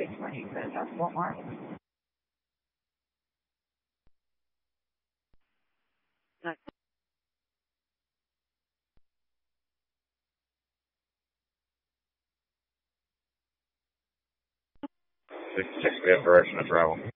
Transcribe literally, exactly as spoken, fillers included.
six one eight for adjustable mark. sixty-six, we have direction of travel.